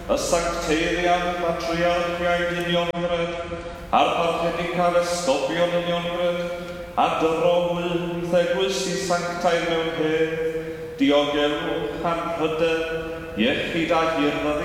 y sancteirian patriarchiaid uniongred, a'r parchedicaf esgobion uniongred, a dyrowyd egwys i sanctaidd mewn hedd, diogelwch am hyder, iechyd a hirfa